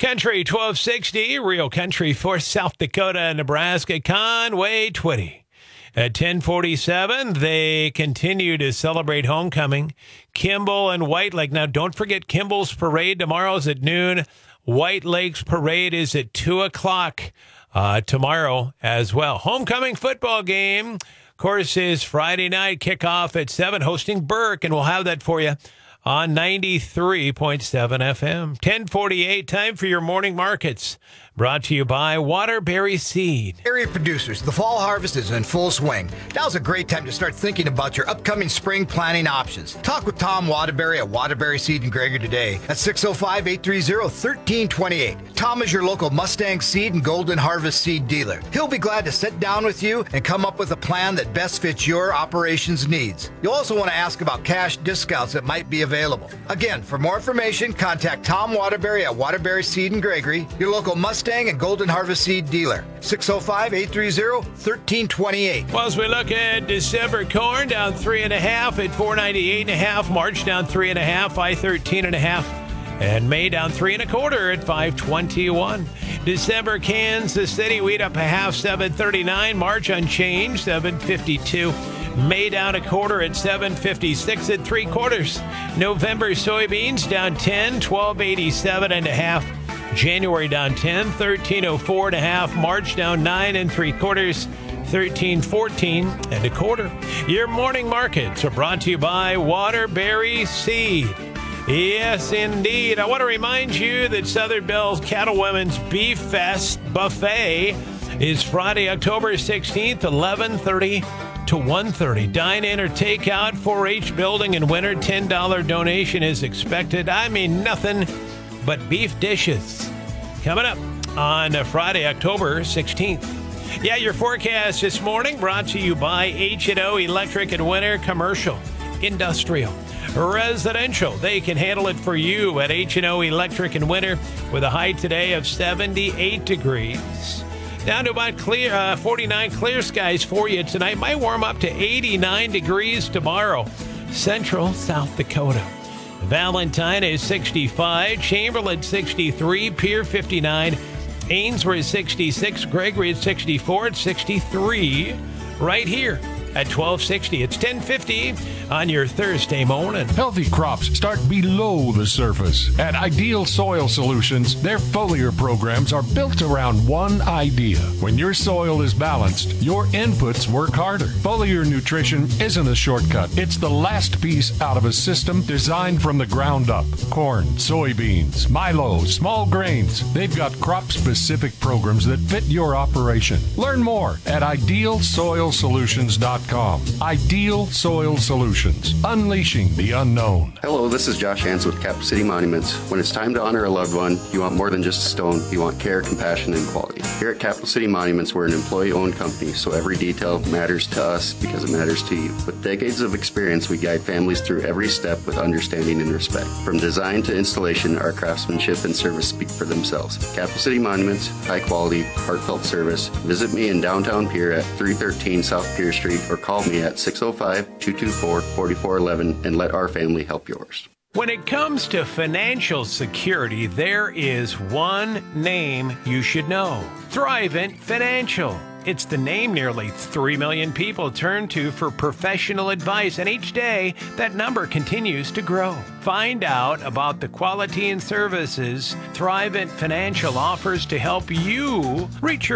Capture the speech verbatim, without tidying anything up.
Country twelve sixty, Real Country for South Dakota, Nebraska, Conway Twitty. At ten forty-seven, they continue to celebrate homecoming. Kimball and White Lake. Now, don't forget Kimball's parade tomorrow's at noon. White Lake's parade is at two o'clock uh, tomorrow as well. Homecoming football game, of course, is Friday night. Kickoff at seven, hosting Burke, and we'll have that for you on ninety-three point seven F M. ten forty-eight, time for your morning markets. Brought to you by Waterbury Seed. Area producers, the fall harvest is in full swing. Now's a great time to start thinking about your upcoming spring planting options. Talk with Tom Waterbury at Waterbury Seed and Gregory today at six oh five, eight three zero, one three two eight. Tom is your local Mustang Seed and Golden Harvest Seed dealer. He'll be glad to sit down with you and come up with a plan that best fits your operations needs. You'll also want to ask about cash discounts that might be available. Again, for more information, contact Tom Waterbury at Waterbury Seed and Gregory, your local Mustang and Golden Harvest Seed dealer. six oh five, eight three zero, one three two eight. Well, as we look at December corn, down three and a half at four ninety-eight and a half. March down three and a half, five thirteen and a half. And May down three and a quarter at five twenty-one. December Kansas City wheat up a half, seven thirty-nine. March unchanged, seven fifty-two. May down a quarter at seven fifty-six at three quarters. November soybeans down ten, twelve eighty-seven and a half. January down ten, thirteen oh four and a half. March down nine and three quarters, thirteen fourteen and a quarter. Your morning markets are brought to you by Waterbury Seed. Yes, indeed. I want to remind you that Southern Bell's Cattle Women's Beef Fest Buffet is Friday, October sixteenth, eleven thirty to one thirty. Dine in or take out, four H building and winter. ten dollars donation is expected. I mean, nothing but beef dishes. Coming up on Friday, October sixteenth. Yeah, your forecast this morning brought to you by H and O Electric and Winter. Commercial, industrial, residential. They can handle it for you at H and O Electric and Winter with a high today of seventy-eight degrees. Down to about clear, uh, forty-nine clear skies for you tonight. Might warm up to eighty-nine degrees tomorrow. Central South Dakota. Valentine is sixty-five, Chamberlain sixty-three, Pierre fifty-nine, Ainsworth sixty-six, Gregory at sixty-four, at sixty-three right here at twelve sixty. It's ten fifty on your Thursday morning. Healthy crops start below the surface. At Ideal Soil Solutions, their foliar programs are built around one idea. When your soil is balanced, your inputs work harder. Foliar nutrition isn't a shortcut. It's the last piece out of a system designed from the ground up. Corn, soybeans, milo, small grains. They've got crop-specific programs that fit your operation. Learn more at ideal soil solutions dot com. Ideal Soil Solutions. Unleashing the unknown. Hello, this is Josh Hans with Capital City Monuments. When it's time to honor a loved one, you want more than just a stone. You want care, compassion, and quality. Here at Capital City Monuments, we're an employee-owned company, so every detail matters to us because it matters to you. With decades of experience, we guide families through every step with understanding and respect. From design to installation, our craftsmanship and service speak for themselves. Capital City Monuments, high quality, heartfelt service. Visit me in downtown Pierre at three thirteen South Pierre Street or call me at six oh five, two two four, four four one one and let our family help yours. When it comes to financial security, there is one name you should know. Thrivent Financial. It's the name nearly three million people turn to for professional advice, and each day that number continues to grow. Find out about the quality and services Thrivent Financial offers to help you reach your